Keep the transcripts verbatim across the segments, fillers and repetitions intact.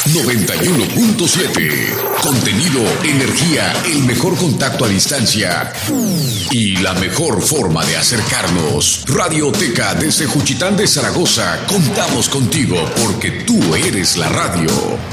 noventa y uno punto siete. Contenido, energía, el mejor contacto a distancia y la mejor forma de acercarnos. Radioteca desde Juchitán de Zaragoza. Contamos contigo porque tú eres la radio.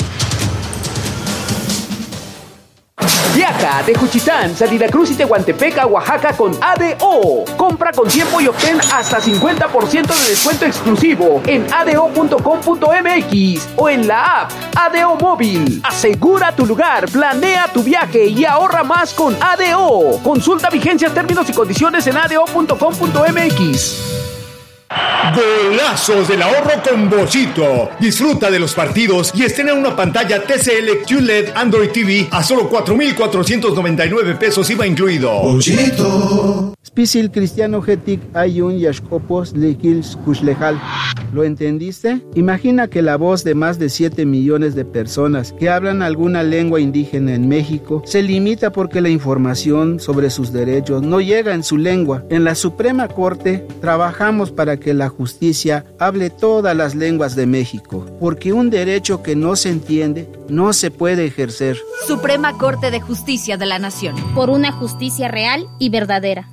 Viaja de Juchitán, Salina Cruz y Tehuantepec a Oaxaca con A D O. Compra con tiempo y obtén hasta cincuenta por ciento de descuento exclusivo en a d o punto com punto m x o en la app A D O Móvil. Asegura tu lugar, planea tu viaje y ahorra más con A D O. Consulta vigencias, términos y condiciones en a d o punto com punto m x. Golazos del ahorro con Bollito. Disfruta de los partidos y estrena una pantalla T C L Q L E D Android T V a solo cuatro mil cuatrocientos noventa y nueve pesos I V A incluido. Bollito. Spisil Cristiano Getik Ayun Yashkopos Lekils Kushlejal. ¿Lo entendiste? Imagina que la voz de más de siete millones de personas que hablan alguna lengua indígena en México se limita porque la información sobre sus derechos no llega en su lengua. En la Suprema Corte trabajamos para que la justicia hable todas las lenguas de México, porque un derecho que no se entiende no se puede ejercer. Suprema Corte de Justicia de la Nación. Por una justicia real y verdadera.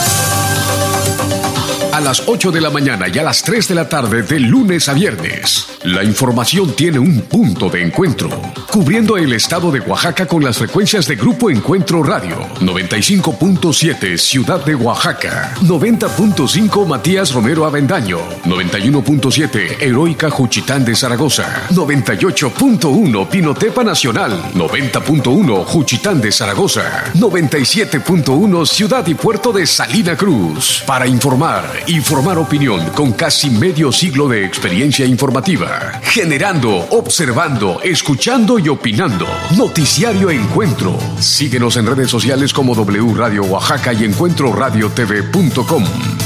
A las ocho de la mañana y a las tres de la tarde de lunes a viernes. La información tiene un punto de encuentro, cubriendo el estado de Oaxaca con las frecuencias de Grupo Encuentro Radio, noventa y cinco punto siete Ciudad de Oaxaca, noventa punto cinco Matías Romero Avendaño, noventa y uno punto siete Heroica Juchitán de Zaragoza, noventa y ocho punto uno Pinotepa Nacional, noventa punto uno Juchitán de Zaragoza, noventa y siete punto uno Ciudad y Puerto de Salina Cruz. Para informar y formar opinión con casi medio siglo de experiencia informativa. Generando, observando, escuchando y opinando. Noticiario Encuentro. Síguenos en redes sociales como W Radio Oaxaca y encuentro radio t v punto com.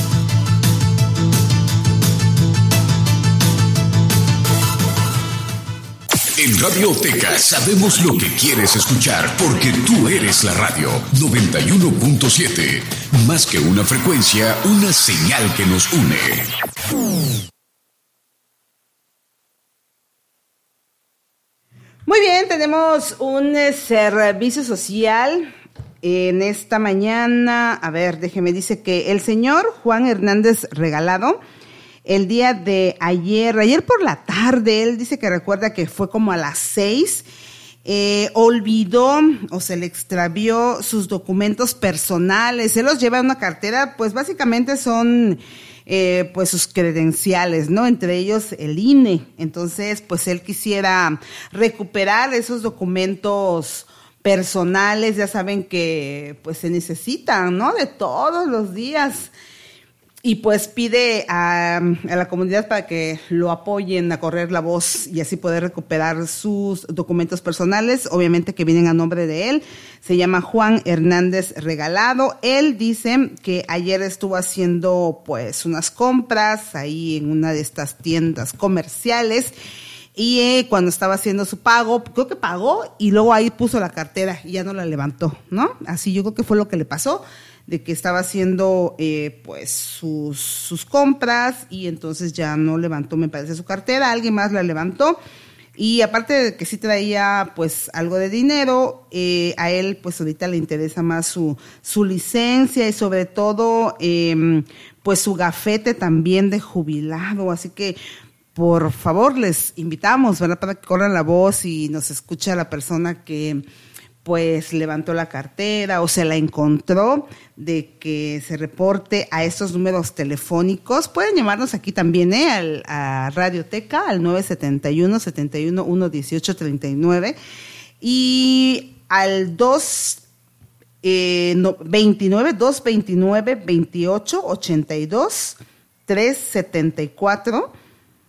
En Radioteca sabemos lo que quieres escuchar porque tú eres la radio. noventa y uno punto siete. Más que una frecuencia, una señal que nos une. Muy bien, tenemos un eh, servicio social en esta mañana. A ver, déjeme, dice que el señor Juan Hernández Regalado, el día de ayer, ayer por la tarde, él dice que recuerda que fue como a las seis, eh, olvidó o se le extravió sus documentos personales. Él los lleva en una cartera, pues básicamente son eh, pues sus credenciales, ¿no? Entre ellos el I N E. Entonces, pues él quisiera recuperar esos documentos personales. Ya saben que pues se necesitan, ¿no? De todos los días. Y pues pide a, a la comunidad para que lo apoyen a correr la voz y así poder recuperar sus documentos personales, obviamente que vienen a nombre de él. Se llama Juan Hernández Regalado. Él dice que ayer estuvo haciendo pues unas compras ahí en una de estas tiendas comerciales y eh, cuando estaba haciendo su pago, creo que pagó y luego ahí puso la cartera y ya no la levantó, ¿no? Así yo creo que fue lo que le pasó, de que estaba haciendo eh, pues sus, sus compras y entonces ya no levantó, me parece, su cartera, alguien más la levantó y aparte de que sí traía pues algo de dinero, eh, a él pues ahorita le interesa más su, su licencia y sobre todo eh, pues su gafete también de jubilado, así que por favor les invitamos, ¿verdad?, para que corran la voz y nos escuche a la persona que pues levantó la cartera o se la encontró, de que se reporte a estos números telefónicos. Pueden llamarnos aquí también, ¿eh? Al, a Radioteca, al nueve siete uno, siete uno uno, uno ocho tres nueve y al dos veintinueve, dos veintinueve, veintiocho ochenta y dos, trescientos setenta y cuatro.